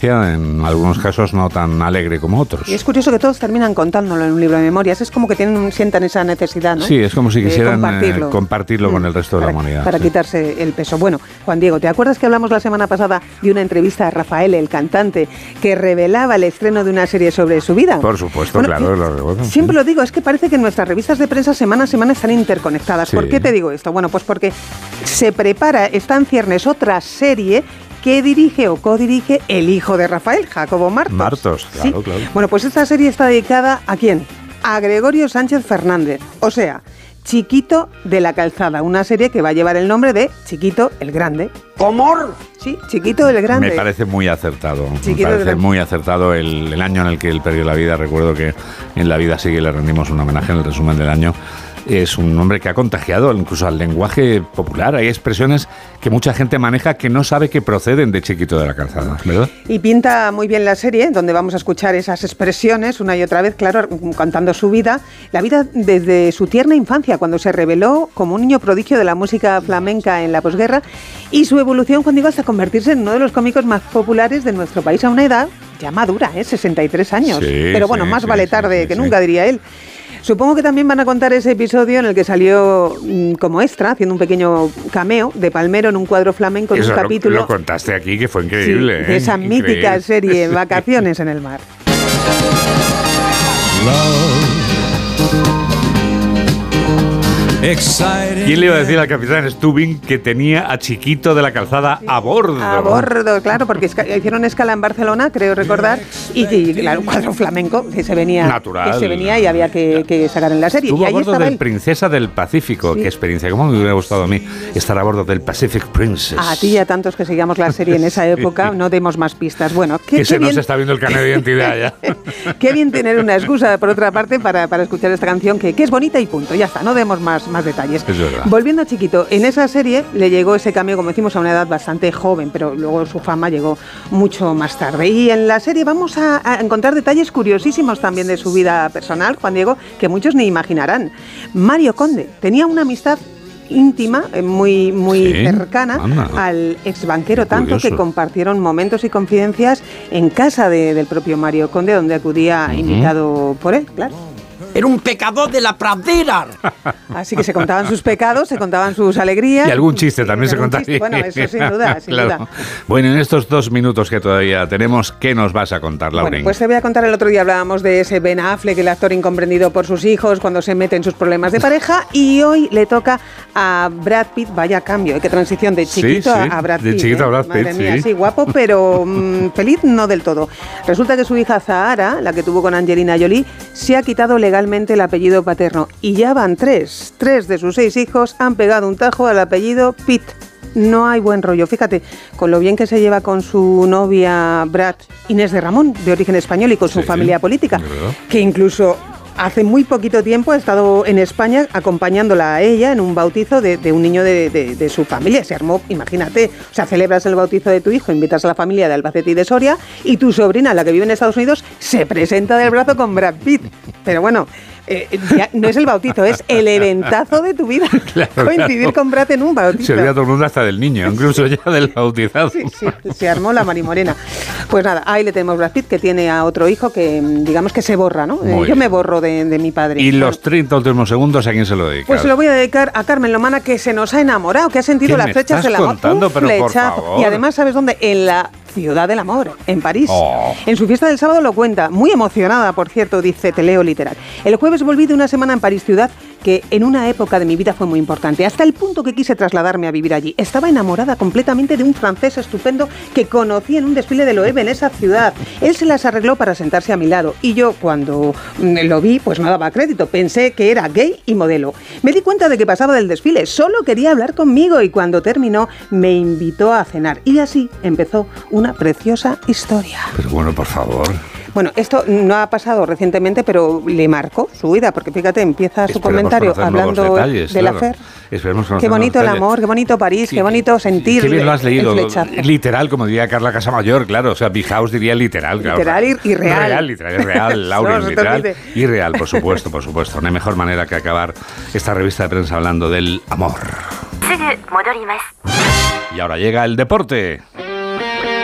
infancia, en algunos casos no tan alegre como otros. Y es curioso que todos terminan contándolo en un libro de memorias. Es como que sientan esa necesidad, ¿no? Sí, es como si quisieran compartirlo con el resto de la humanidad. Para quitarse el peso. Bueno, Juan Diego, ¿te acuerdas que hablamos la semana pasada de una entrevista a Rafael, el cantante, que revelaba el estreno de una serie sobre su vida? Por supuesto, claro. Siempre lo digo, es que parece que nuestras revistas de prensa semana a semana están interconectadas. Sí. ¿Por qué te digo esto? Bueno, pues porque se prepara, está en ciernes otra serie que dirige o codirige el hijo de Rafael, Jacobo Martos. Martos, claro, ¿Sí? claro. Bueno, pues esta serie está dedicada ¿a quién? A Gregorio Sánchez Fernández, o sea, Chiquito de la Calzada, una serie que va a llevar el nombre de Chiquito el Grande. ¿Cómo? Sí, Chiquito el Grande. Me parece muy acertado. Chiquito me parece muy acertado el año en el que él perdió la vida. Recuerdo que en La Vida Sigue le rendimos un homenaje en el resumen del año. Es un hombre que ha contagiado incluso al lenguaje popular. Hay expresiones que mucha gente maneja que no sabe que proceden de Chiquito de la Calzada, ¿verdad? Y pinta muy bien la serie, donde vamos a escuchar esas expresiones una y otra vez, claro, contando su vida, la vida desde su tierna infancia, cuando se reveló como un niño prodigio de la música flamenca en la posguerra, y su evolución cuando iba hasta convertirse en uno de los cómicos más populares de nuestro país a una edad ya madura, 63 años. Sí, pero bueno, más vale tarde que nunca, diría él. Supongo que también van a contar ese episodio en el que salió como extra, haciendo un pequeño cameo de Palmero en un cuadro flamenco en un capítulo. Lo contaste aquí, que fue increíble. Sí, de esa mítica serie Vacaciones en el mar. ¿Quién le iba a decir al capitán Stubing que tenía a Chiquito de la Calzada a bordo? A bordo, claro, porque hicieron escala en Barcelona, creo recordar, y claro, un cuadro flamenco que se venía, natural, que se venía y había que sacar en la serie. Estuvo y ahí a bordo estaba del Princesa del Pacífico. Sí. Qué experiencia, cómo me hubiera gustado a mí estar a bordo del Pacific Princess. A ti y a tantos que seguíamos la serie en esa época, no demos más pistas. Bueno, que se nos está viendo el carnet de identidad ya. Qué bien tener una excusa, por otra parte, para escuchar esta canción, que es bonita y punto, ya está, no demos más detalles. Volviendo a Chiquito, en esa serie le llegó ese cambio, como decimos, a una edad bastante joven, pero luego su fama llegó mucho más tarde. Y en la serie vamos a encontrar detalles curiosísimos también de su vida personal, Juan Diego, que muchos ni imaginarán. Mario Conde tenía una amistad íntima, muy cercana al exbanquero, tanto que compartieron momentos y confidencias en casa del propio Mario Conde, donde acudía invitado por él, claro. Era un pecador de la pradera. Así que se contaban sus pecados, se contaban sus alegrías. Y algún chiste también se contaba. Bueno, eso sin duda, sin duda. Bueno, en estos 2 minutos que todavía tenemos, ¿qué nos vas a contar, Lauren? Bueno, pues te voy a contar, el otro día hablábamos de ese Ben Affleck, el actor incomprendido por sus hijos cuando se mete en sus problemas de pareja, y hoy le toca a Brad Pitt. Vaya cambio, qué transición de Chiquito a Brad Pitt. De Chiquito a Brad Pitt, madre mía, sí, guapo, pero feliz no del todo. Resulta que su hija Zahara, la que tuvo con Angelina Jolie, se ha quitado legalmente el apellido paterno, y ya van 3 de sus 6 hijos han pegado un tajo al apellido Pitt. No hay buen rollo. Fíjate, con lo bien que se lleva con su novia Brad, Inés de Ramón, de origen español, y con su familia política, que incluso hace muy poquito tiempo ha estado en España acompañándola a ella en un bautizo de un niño de su familia. Se armó, imagínate, o sea, celebras el bautizo de tu hijo, invitas a la familia de Albacete y de Soria, y tu sobrina, la que vive en Estados Unidos, se presenta del brazo con Brad Pitt. Pero bueno, ya no es el bautizo, es el eventazo de tu vida. Claro, coincidir con Brad en un bautizo. Se olvida todo el mundo hasta del niño, incluso ya del bautizado. Sí, se armó la marimorena. Pues nada, ahí le tenemos Brad Pitt, que tiene a otro hijo que, digamos que se borra, ¿no? Yo me borro de mi padre. ¿Y los 30 últimos segundos a quién se lo dedica? Pues se lo voy a dedicar a Carmen Lomana, que se nos ha enamorado, que ha sentido las flechas del amor. Contando, pero por favor. Y además, ¿sabes dónde? En la Ciudad del Amor, en París. En su fiesta del sábado lo cuenta, muy emocionada, por cierto, dice, te leo literal. El jueves volví de una semana en París, ciudad que en una época de mi vida fue muy importante, hasta el punto que quise trasladarme a vivir allí. Estaba enamorada completamente de un francés estupendo que conocí en un desfile de Loewe en esa ciudad. Él se las arregló para sentarse a mi lado, y yo, cuando lo vi, pues no daba crédito. Pensé que era gay y modelo. Me di cuenta de que pasaba del desfile, solo quería hablar conmigo, y cuando terminó me invitó a cenar. Y así empezó una preciosa historia. Pero bueno, por favor. Bueno, esto no ha pasado recientemente, pero le marcó su vida, porque fíjate, empieza su comentario hablando detalles, de la Fer. Qué bonito el amor, qué bonito París, qué bonito sentir. Qué bien lo has leído, literal, como diría Carla Casamayor, claro, o sea, Bihaus diría literal. Claro, literal y real. Literal, Laura, no, literal y real, por supuesto. No hay mejor manera que acabar esta revista de prensa hablando del amor. Y ahora llega el deporte.